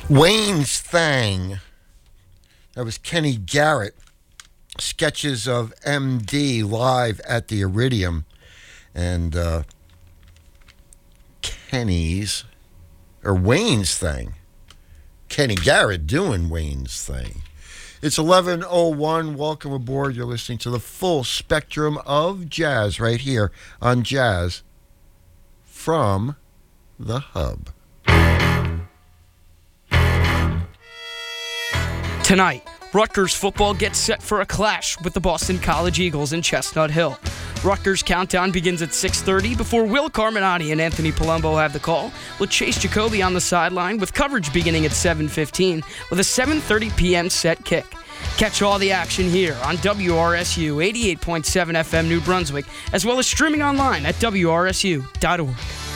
Wayne's Thing. That was Kenny Garrett. Sketches of MD live at the Iridium. And Wayne's Thing. Kenny Garrett doing Wayne's Thing. It's 11:01. Welcome aboard. You're listening to the full spectrum of jazz right here on Jazz from the Hub. Tonight, Rutgers football gets set for a clash with the Boston College Eagles in Chestnut Hill. Rutgers countdown begins at 6:30 before Will Carminati and Anthony Palumbo have the call, with Chase Jacoby on the sideline, with coverage beginning at 7:15 with a 7:30 p.m. set kick. Catch all the action here on WRSU 88.7 FM New Brunswick, as well as streaming online at WRSU.org.